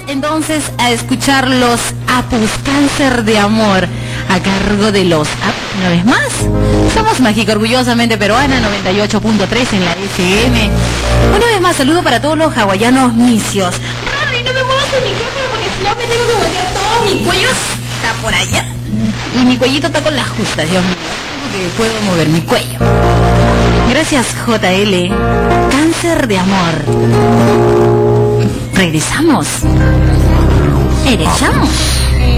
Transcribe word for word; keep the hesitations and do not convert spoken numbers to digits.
entonces a escuchar los Apus, Cáncer de Amor, a cargo de los Apus. Una vez más, somos Mágica Orgullosamente Peruana, noventa y ocho punto tres en la F M. Una vez más, saludo para todos los hawaianos misios. Ay, no me muevas en mi cuello porque si no me tengo que voltear todo. Mi cuello está por allá y mi cuellito está con las justas, Dios mío, porque puedo mover mi cuello. Gracias, J L. Cáncer de Amor. Regresamos. Regresamos.